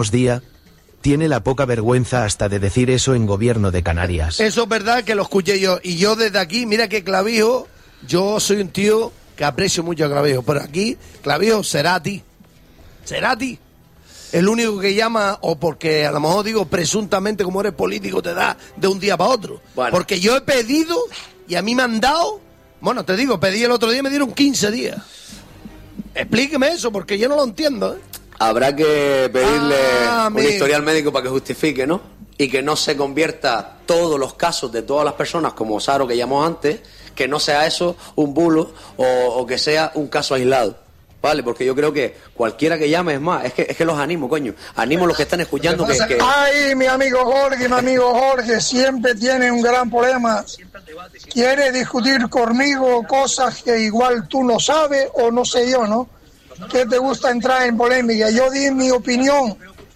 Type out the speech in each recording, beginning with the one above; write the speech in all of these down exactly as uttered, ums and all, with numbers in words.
día, tiene la poca vergüenza hasta de decir eso en Gobierno de Canarias. Eso es verdad que lo escuché yo. Y yo desde aquí, mira que Clavijo, yo soy un tío que aprecio mucho a Clavijo. Pero aquí, Clavijo, será a ti. Será a ti. El único que llama, o porque a lo mejor digo presuntamente como eres político te da de un día para otro. Bueno. Porque yo he pedido y a mí me han dado, bueno, te digo, pedí el otro día y me dieron quince días. Explíqueme eso porque yo no lo entiendo, ¿eh? Habrá que pedirle ah, un historial médico para que justifique, ¿no? Y que no se convierta todos los casos de todas las personas, como Saro que llamó antes, que no sea eso un bulo o, o que sea un caso aislado. Vale, porque yo creo que cualquiera que llame, es más, es que, es que los animo, coño. Animo a los que están escuchando que, que... Ay, mi amigo Jorge, mi amigo Jorge, siempre tiene un gran problema. Quiere discutir conmigo cosas que igual tú no sabes o no sé yo, ¿no? Que te gusta entrar en polémica. Yo di mi opinión.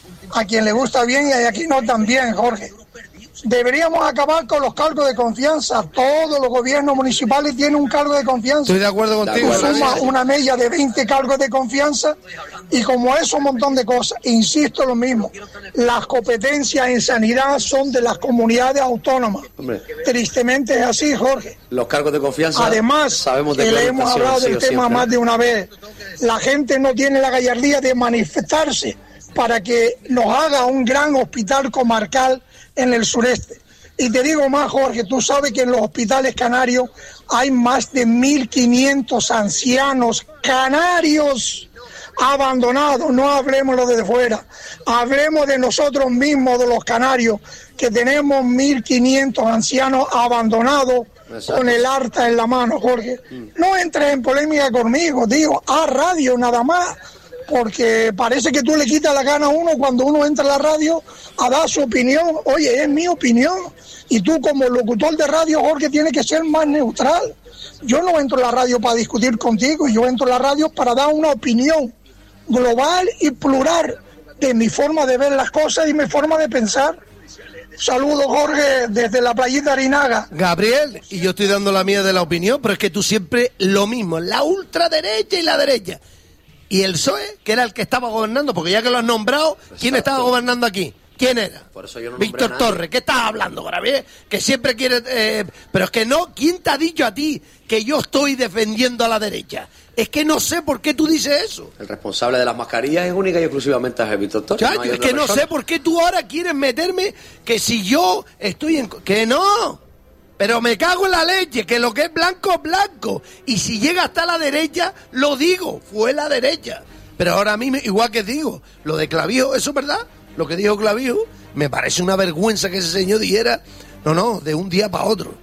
A quien le gusta bien y a quien no también, Jorge. Deberíamos acabar con los cargos de confianza. Todos los gobiernos municipales tienen un cargo de confianza. Estoy de acuerdo contigo. Tú sumas una media de veinte cargos de confianza y como eso un montón de cosas. Insisto lo mismo. Las competencias en sanidad son de las comunidades autónomas. Hombre. Tristemente es así, Jorge. Los cargos de confianza. Además, sabemos de que le hemos hablado del tema siempre. Más de una vez. La gente no tiene la gallardía de manifestarse para que nos haga un gran hospital comarcal en el sureste. Y te digo más, Jorge, tú sabes que en los hospitales canarios hay más de mil quinientos ancianos canarios abandonados. No hablemos lo de fuera, hablemos de nosotros mismos, de los canarios, que tenemos mil quinientos ancianos abandonados. Exacto. Con el harta en la mano, Jorge. Mm. No entres en polémica conmigo, digo, a radio nada más. Porque parece que tú le quitas la gana a uno cuando uno entra a la radio a dar su opinión. Oye, es mi opinión. Y tú como locutor de radio, Jorge, tienes que ser más neutral. Yo no entro a la radio para discutir contigo, yo entro a la radio para dar una opinión global y plural de mi forma de ver las cosas y mi forma de pensar. Saludos, Jorge, desde la playita Arinaga. Gabriel, y yo estoy dando la mía de la opinión, pero es que tú siempre lo mismo, la ultraderecha y la derecha. Y el P S O E, que era el que estaba gobernando, porque ya que lo has nombrado, exacto. ¿Quién estaba gobernando aquí? ¿Quién era? Por eso yo no Víctor Torres. ¿Qué estás hablando, Gabriel? Que siempre quiere... Eh, pero es que no, ¿quién te ha dicho a ti que yo estoy defendiendo a la derecha? Es que no sé por qué tú dices eso. El responsable de las mascarillas es única y exclusivamente a Víctor Torres. Chacho, no es que no sé por qué tú ahora quieres meterme que si yo estoy en... ¡Que no! Pero me cago en la leche, que lo que es blanco es blanco. Y si llega hasta la derecha, lo digo, fue la derecha. Pero ahora a mí, igual que digo, lo de Clavijo, ¿eso es verdad? Lo que dijo Clavijo, me parece una vergüenza que ese señor dijera, no, no, de un día para otro.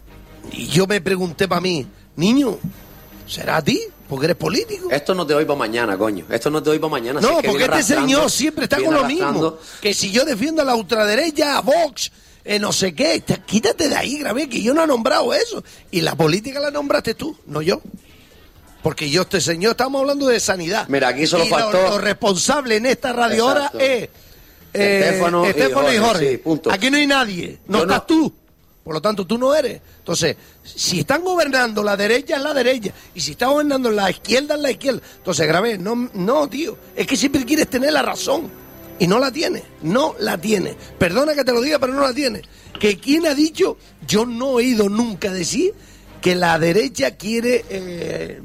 Y yo me pregunté para mí, niño, ¿será a ti? Porque eres político. Esto no te doy para mañana, coño. Esto no te doy para mañana. No, si es que porque este señor siempre está con lo mismo. Que si yo defiendo a la ultraderecha, a Vox... Eh, no sé qué, quítate de ahí, Gabriel, que yo no he nombrado eso. Y la política la nombraste tú, no yo. Porque yo, este señor, estamos hablando de sanidad. Mira, aquí solo y faltó... Lo, lo responsable en esta radio hora es eh, Estefano, Estefano y Jorge. Y Jorge. Sí, punto. Aquí no hay nadie, no yo estás no... tú. Por lo tanto, tú no eres. Entonces, si están gobernando la derecha, es la derecha. Y si están gobernando la izquierda, es la izquierda. Entonces, Gabriel, no, no, tío. Es que siempre quieres tener la razón. Y no la tiene, no la tiene. Perdona que te lo diga, pero no la tiene. Que quién ha dicho, yo no he oído nunca decir que la derecha quiere eh,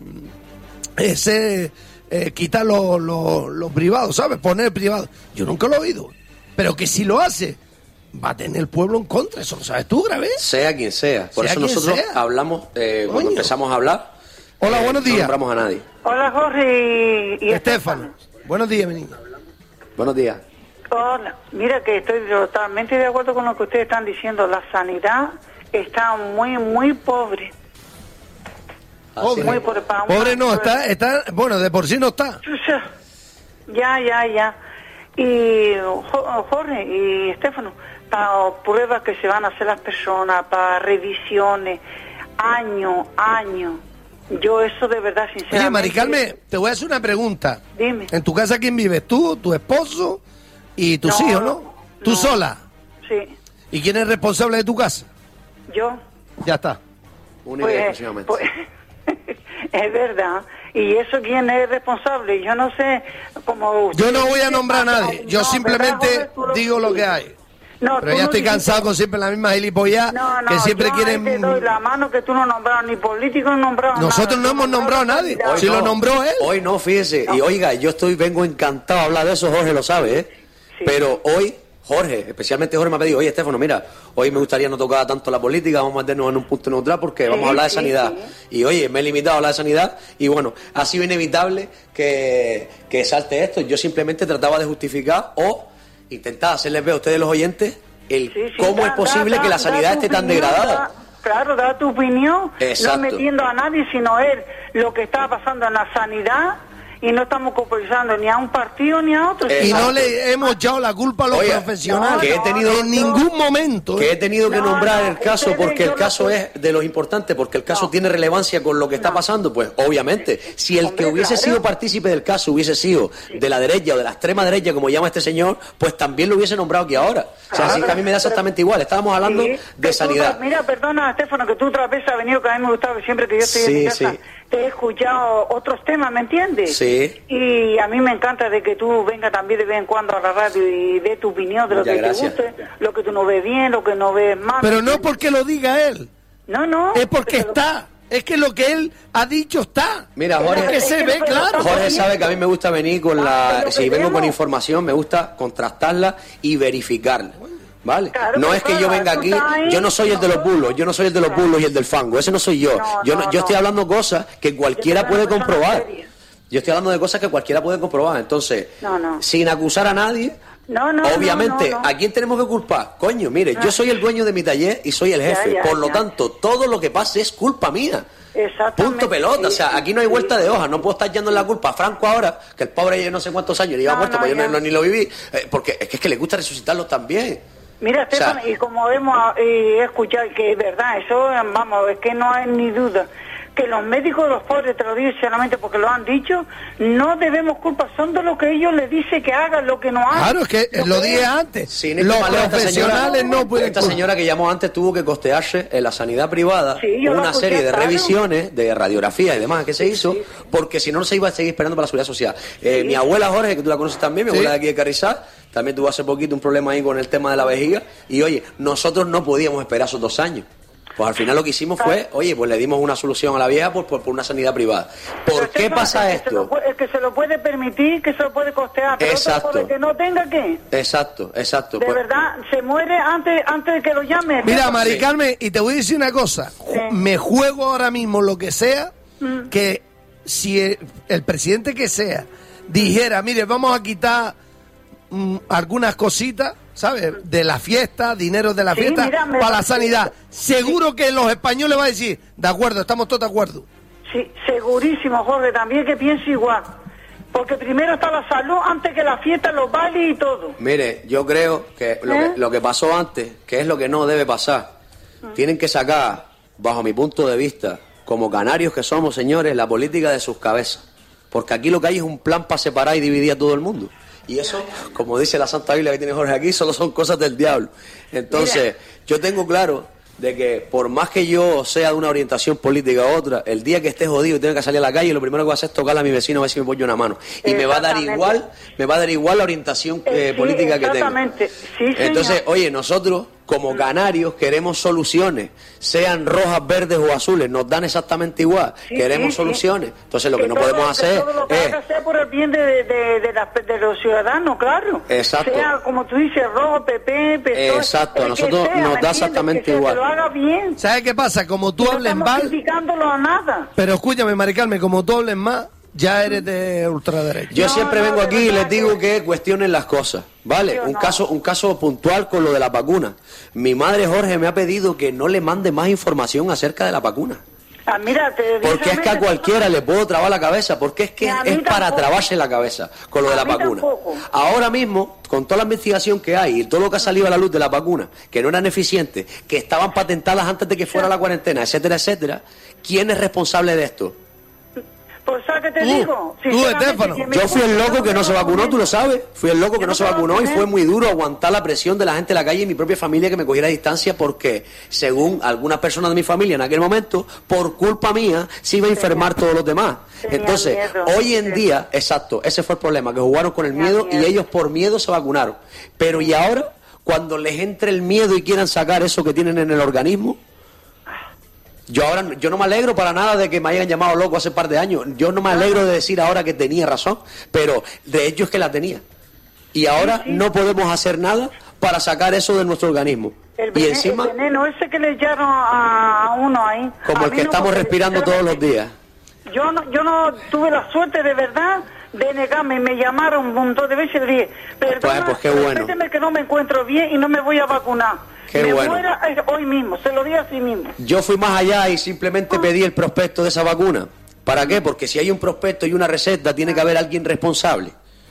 ese, eh, quitar los lo, lo privados, ¿sabes? Poner privado. Yo nunca lo he oído. Pero que si lo hace, va a tener el pueblo en contra. Eso lo sabes tú, Gravé. Sea quien sea. Por sea eso nosotros sea. hablamos, eh, cuando empezamos a hablar. Hola, eh, buenos días. No nombramos a nadie. Hola, Jorge y, y Estefano. Buenos días, mi niña. Buenos días. Hola, mira que estoy totalmente de acuerdo con lo que ustedes están diciendo. La sanidad está muy, muy pobre. Pobre, muy pobre, pobre no, está, está, bueno, de por sí no está. Ya, ya, ya. Y Jorge y Estefano, para pruebas que se van a hacer las personas, para revisiones, año, año. Yo eso de verdad, sinceramente... Oye, Maricarmen, te voy a hacer una pregunta. Dime. ¿En tu casa quién vives? ¿Tú, tu esposo y tus no, hijos, no? ¿Tú no. sola? Sí. ¿Y quién es responsable de tu casa? Yo. Ya está. Única y exclusivamente. Pues, es verdad. ¿Y eso quién es responsable? Yo no sé cómo... Yo no voy a nombrar a nadie, yo no, simplemente ¿verdad, Jorge? digo lo que hay. No, pero ya no estoy dijiste... cansado con siempre la misma gilipollez no, no, que siempre yo quieren... ahí te doy la mano que tú no nombraron ni político ni nombrado Nosotros nada, no hemos nombrado a nadie, Hoy si no, lo nombró él. Hoy no, fíjese, No. y oiga, yo estoy, vengo encantado a hablar de eso, Jorge lo sabe, ¿eh? Sí. Pero hoy, Jorge, especialmente Jorge me ha pedido, oye, Estefano, mira, hoy me gustaría no tocar tanto la política, vamos a meternos en un punto neutral porque Sí, vamos a hablar de sí, sanidad. sí. Y oye, me he limitado a hablar de sanidad y bueno, ha sido inevitable que, que salte esto. Yo simplemente trataba de justificar o intentar hacerles ver a ustedes los oyentes el Sí, sí, cómo da- es posible da- que la da- sanidad da esté tu tan opinión, degradada. da- claro, da tu opinión, Exacto. no metiendo a nadie, sino él, lo que está pasando en la sanidad, y no estamos culpabilizando ni a un partido ni a otro. Y sino- no le hemos echado la culpa a los Oye, profesionales que he tenido- en ningún momento. Que he ¿eh? tenido que No, nombrar no, el caso ustedes, porque yo el no caso sé. es de los importantes, porque el caso No. tiene relevancia con lo que está No. pasando, pues obviamente, si el Hombre, que hubiese claro. sido partícipe del caso hubiese sido de la derecha o de la extrema derecha, como llama este señor, pues también lo hubiese nombrado aquí ahora. O sea, así que a mí me da exactamente igual. Estábamos hablando Sí, de que tú sanidad. otra- mira, perdona, Estefano, que tú otra vez has venido, que a mí me gustaba siempre que yo estoy en Sí, mi casa, sí. te he escuchado otros temas, ¿me entiendes? Sí. Y a mí me encanta de que tú vengas también de vez en cuando a la radio y dé tu opinión de lo Muchas que gracias. te guste, lo que tú no ves bien, lo que no ves mal. Pero ¿me no entiendes? porque lo diga él, No, no. es porque pero- está. Es que lo que él ha dicho está. Mira, Es Jorge, que se ve pero claro. estamos- Jorge sabe que a mí me gusta venir con Ah, la... pero Si vengo queremos. con información, me gusta contrastarla y verificarla. ¿Vale? Claro, No pero es que yo claro, venga tú aquí, estás ahí, yo no soy el de los bulos, yo no soy el de los Claro. bulos y el del fango, ese no soy yo. No, Yo, no- no, yo estoy no. hablando cosas que cualquiera Yo soy puede una persona comprobar. seria. Yo estoy hablando de cosas que cualquiera puede comprobar. Entonces, No, no. sin acusar a nadie, No, no, obviamente, no, no, no. ¿a quién tenemos que culpar? Coño, mire, yo soy el dueño de mi taller y soy el Ya, jefe. ya, Por lo ya. tanto, todo lo que pase es culpa mía. Exactamente. Punto pelota, o Sí, sea, sí, aquí no hay sí. vuelta de hoja, no puedo estar yendo en la culpa a Franco ahora, que el pobre ya no sé cuántos años lleva No, muerto, no, pues yo ya. no, no- ni lo viví, eh, porque es que, es que le gusta resucitarlos también. Mira, O sea, Estefano, y como hemos eh, escuchado, que es verdad, eso, vamos, es que no hay ni duda, que los médicos de los pobres, te lo digo sinceramente porque lo han dicho, no debemos culpa, son de lo que ellos les dicen que hagan, lo que no hagan. Claro, es que lo que dije es. antes. sin ir Los más lejos, esta profesionales señora- no pueden. Esta culpar. señora que llamó antes tuvo que costearse en la sanidad privada Sí, yo lo una escuché, serie de claro. revisiones, de radiografía y demás que se hizo, porque si no, no se iba a seguir esperando para la seguridad social. Eh, Sí. Mi abuela Jorge, que tú la conoces también, mi Sí. abuela de aquí de Carrizal, también tuvo hace poquito un problema ahí con el tema de la vejiga, y oye, nosotros no podíamos esperar esos dos años. Pues al final lo que hicimos fue, oye, pues le dimos una solución a la vieja por, por, por una sanidad privada. Pero ¿Por qué Estefano, pasa el que se lo esto? puede- el que se lo puede permitir, que se lo puede costear, pero otro Exacto. pobre que no tenga que, Exacto, exacto. de pues- verdad, se muere antes antes de que lo llame. Mira, Mari Carmen, y te voy a decir una cosa. Sí. Me juego ahora mismo lo que sea, Mm. que si el, el presidente que sea dijera, mire, vamos a quitar mm, algunas cositas, ¿sabes? De la fiesta, dinero de la Sí, fiesta, mira, me- para la sanidad. Seguro que los españoles van a decir, de acuerdo, estamos todos de acuerdo. Sí, segurísimo, Jorge, también que pienso igual. Porque primero está la salud antes que la fiesta, los bailes y todo. Mire, yo creo que lo, ¿Eh? que lo que pasó antes, que es lo que no debe pasar, tienen que sacar, bajo mi punto de vista, como canarios que somos, señores, la política de sus cabezas. Porque aquí lo que hay es un plan para separar y dividir a todo el mundo. Y eso, como dice la Santa Biblia que tiene Jorge aquí, solo son cosas del diablo. Entonces, yo tengo claro de que por más que yo sea de una orientación política u otra, el día que esté jodido y tenga que salir a la calle, lo primero que voy a hacer es tocarle a mi vecino a ver si me pongo una mano. Y me va a dar Exactamente. igual, me va a dar igual la orientación eh, Eh, sí, política que tengo. exactamente. Sí, Entonces, señor. oye, nosotros como canarios queremos soluciones, sean rojas, verdes o azules, nos dan exactamente igual, Sí, queremos sí, sí. soluciones. Entonces lo que no todo- podemos hacer todo lo que es... haga sea por el bien de, de, de, las- de los ciudadanos, claro. Exacto. Sea, como tú dices, rojo, P P, P S O E, Exacto, a el que nosotros sea, nos ¿me da entiendes? exactamente que sea, igual. Que lo haga bien. ¿Sabes qué pasa? Como tú No hables estamos mal, criticándolo a nada. pero escúchame, Mari Carmen, como tú hables más, ya eres de ultraderecha. Yo No, siempre no, vengo de aquí y verdad les digo que- que cuestionen las cosas, ¿vale? Sí o Un no. caso un caso puntual con lo de la vacuna. Mi madre Jorge me ha pedido que no le mande más información acerca de la vacuna. Ah, mira, te Porque es que a cualquiera le puedo trabar la cabeza, porque es que Y a mí es para tampoco. trabarse la cabeza con lo de A la mí vacuna. tampoco. Ahora mismo, con toda la investigación que hay y todo lo que ha salido a la luz de la vacuna, que no eran eficientes, que estaban patentadas antes de que fuera la cuarentena, etcétera, etcétera, ¿quién es responsable de esto? Pues, ¿sabes qué te Tú, digo? tú, Sinceramente, Estéfano. que me Yo fui el gusta, loco que no se vacunó, tú lo sabes. Fui el loco que Yo no no se me vacunó y vacuné. fue muy duro aguantar la presión de la gente en la calle y mi propia familia que me cogiera distancia porque, según algunas personas de mi familia en aquel momento, por culpa mía, se iba a enfermar todos los demás. Tenía Entonces, miedo. hoy en día, exacto, ese fue el problema, que jugaron con el Tenía miedo y miedo. ellos por miedo se vacunaron. Pero ¿y ahora? Cuando les entre el miedo y quieran sacar eso que tienen en el organismo, yo ahora yo no me alegro para nada de que me hayan llamado loco hace un par de años. Yo no me alegro de decir ahora que tenía razón, pero de hecho es que la tenía. Y ahora Sí, sí. no podemos hacer nada para sacar eso de nuestro organismo. El Y veneno, encima, el veneno ese que le echaron a uno ahí. como A el mí que no, estamos porque respirando todos los días. Yo no, yo no tuve la suerte de verdad de negarme. Me llamaron un montón de veces y le dije, perdona, Pues, pues, qué bueno. respéteme que no me encuentro bien y no me voy a vacunar. Qué me bueno. muera eh, hoy mismo, se lo di a sí mismo. Yo fui más allá y simplemente pedí el prospecto de esa vacuna. ¿Para qué? Porque si hay un prospecto y una receta, tiene que haber alguien responsable.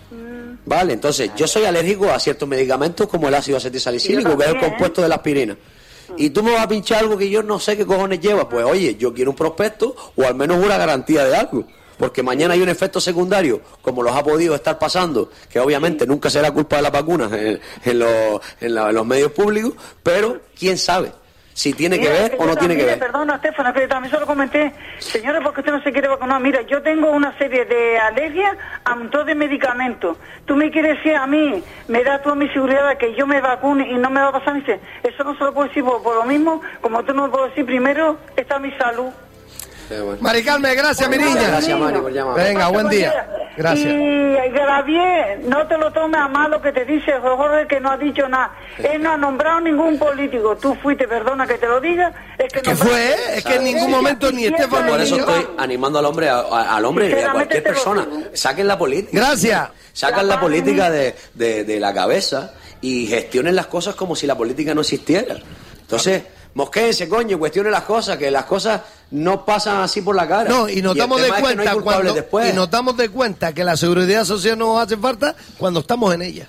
Vale, entonces yo soy alérgico a ciertos medicamentos como el ácido acetilsalicílico, Yo que es el también, compuesto de la aspirina. Y tú me vas a pinchar algo que yo no sé qué cojones lleva. Pues oye, yo quiero un prospecto o al menos una garantía de algo. Porque mañana hay un efecto secundario, como los ha podido estar pasando, que obviamente nunca será culpa de las vacunas en, en los, en la- en los medios públicos, pero quién sabe si tiene que Mira, ver o yo no tiene que también, ver. Perdona, Estefana, que también se lo comenté. Señores, porque usted no se quiere vacunar. Mira, yo tengo una serie de alergias a un montón de medicamentos. Tú me quieres decir a mí, me da toda mi seguridad de que yo me vacune y no me va a pasar. Dice, eso no se lo puedo decir por, por lo mismo, como tú no me puedo decir, primero está mi salud. Sí, bueno. Mari Carmen, gracias, mi niña. Gracias, Mari, por llamar. Venga, buen día. Gracias. Y Gravier, no te lo tomes a mal lo que te dice Jorge, que no ha dicho nada. Él no ha nombrado ningún político. Tú fuiste, perdona que te lo diga. Es que ¿Qué nombraste- fue? ¿eh? Es que en ningún momento ni Estefano Por ni eso yo. estoy animando al hombre, a- a- al hombre y a Sinceramente cualquier te lo persona. digo. Saquen la política. Gracias. Sacan la política de, de, de la cabeza y gestionen las cosas como si la política no existiera. Entonces, mosquéense, coño, cuestionen las cosas, que las cosas no pasan así por la cara. No, y nos el damos de tema es que no hay cuenta culpables cuando después. y nos damos de cuenta que la seguridad social nos hace falta cuando estamos en ella.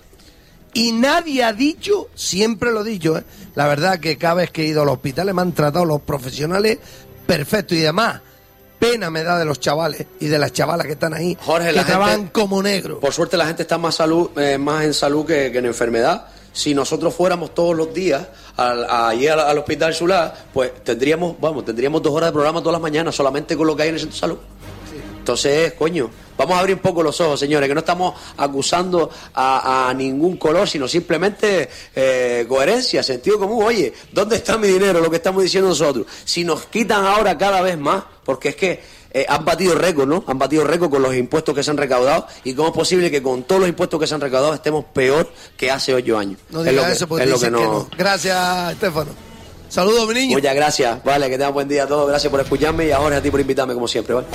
Y nadie ha dicho, siempre lo he dicho, ¿eh? La verdad que cada vez que he ido a los hospitales me han tratado los profesionales perfectos y demás. Pena me da de los chavales y de las chavalas que están ahí, Jorge, que la gente- trabajan como negros. Por suerte la gente está más salud, eh, más en salud que, que en enfermedad. Si nosotros fuéramos todos los días al, a, allí al, al hospital Solá, pues tendríamos, vamos, tendríamos dos horas de programa todas las mañanas solamente con lo que hay en el centro de salud. Entonces, coño, vamos a abrir un poco los ojos, señores, que no estamos acusando a, a ningún color, sino simplemente eh, coherencia, sentido común. Oye, ¿dónde está mi dinero? Lo que estamos diciendo nosotros. Si nos quitan ahora cada vez más, porque es que eh, han batido récord, ¿no? Han batido récord con los impuestos que se han recaudado. ¿Y cómo es posible que con todos los impuestos que se han recaudado estemos peor que hace ocho años? No Es lo digas que- eso porque es lo dicen que que no- no. Gracias, Estefano. Saludos, mi niño. Muchas gracias, vale, que tengan buen día a todos. Gracias por escucharme y a Jorge, a ti por invitarme, como siempre, ¿vale?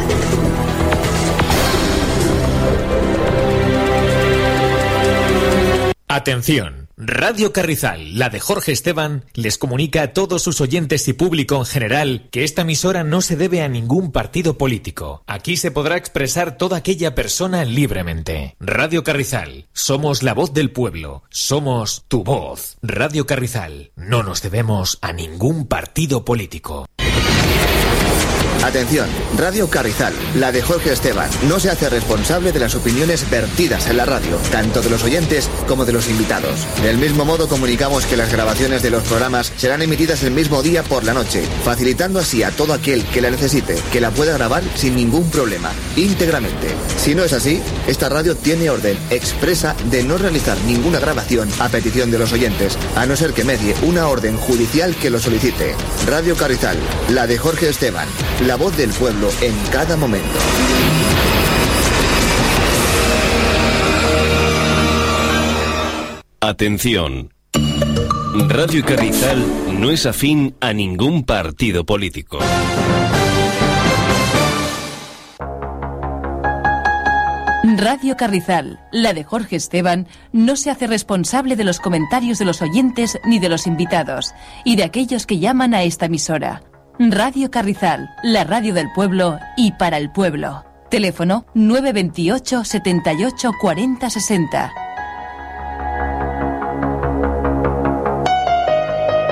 Atención, Radio Carrizal, la de Jorge Esteban, les comunica a todos sus oyentes y público en general que esta emisora no se debe a ningún partido político. Aquí se podrá expresar toda aquella persona libremente. Radio Carrizal, somos la voz del pueblo, somos tu voz. Radio Carrizal, no nos debemos a ningún partido político. Atención, Radio Carrizal, la de Jorge Esteban, no se hace responsable de las opiniones vertidas en la radio, tanto de los oyentes como de los invitados. Del mismo modo comunicamos que las grabaciones de los programas serán emitidas el mismo día por la noche, facilitando así a todo aquel que la necesite, que la pueda grabar sin ningún problema, íntegramente. Si no es así, esta radio tiene orden expresa de no realizar ninguna grabación a petición de los oyentes, a no ser que medie una orden judicial que lo solicite. Radio Carrizal, la de Jorge Esteban, la voz del pueblo en cada momento. Atención. Radio Carrizal no es afín a ningún partido político. Radio Carrizal, la de Jorge Esteban, no se hace responsable de los comentarios de los oyentes ni de los invitados, y de aquellos que llaman a esta emisora. Radio Carrizal, la radio del pueblo y para el pueblo. Teléfono nueve veintiocho, setenta y ocho, cuarenta, sesenta.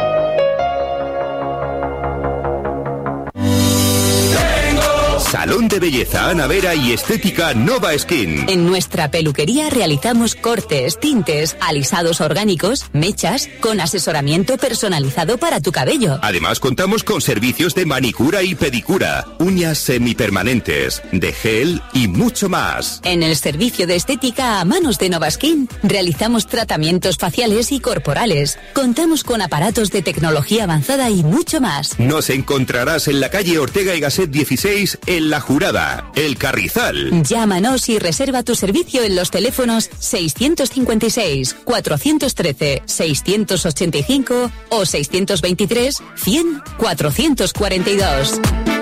Salud de belleza Ana Vera y estética Nova Skin. En nuestra peluquería realizamos cortes, tintes, alisados orgánicos, mechas, con asesoramiento personalizado para tu cabello. Además contamos con servicios de manicura y pedicura, uñas semipermanentes, de gel y mucho más. En el servicio de estética a manos de Nova Skin realizamos tratamientos faciales y corporales. Contamos con aparatos de tecnología avanzada y mucho más. Nos encontrarás en la calle Ortega y Gasset dieciséis, en La Jurada, El Carrizal. Llámanos y reserva tu servicio en los teléfonos seiscientos cincuenta y seis, cuatrocientos trece, seiscientos ochenta y cinco o seiscientos veintitrés, cien, cuatrocientos cuarenta y dos.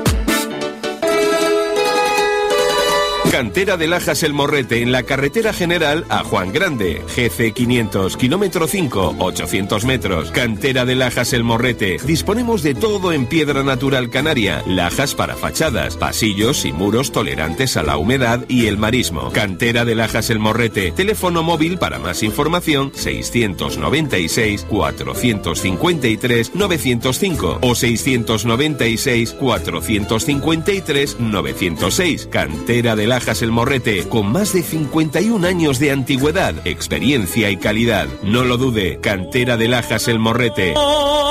Cantera de Lajas El Morrete, en la carretera general a Juan Grande, G C quinientos, kilómetro cinco, ochocientos metros. Cantera de Lajas El Morrete. Disponemos de todo en piedra natural canaria, lajas para fachadas, pasillos y muros tolerantes a la humedad y el marismo. Cantera de Lajas El Morrete. Teléfono móvil para más información seiscientos noventa y seis, cuatrocientos cincuenta y tres, novecientos cinco o seiscientos noventa y seis, cuatrocientos cincuenta y tres, novecientos seis. Cantera de Lajas El Morrete, con más de cincuenta y un años de antigüedad, experiencia y calidad. No lo dude, Cantera de Lajas El Morrete.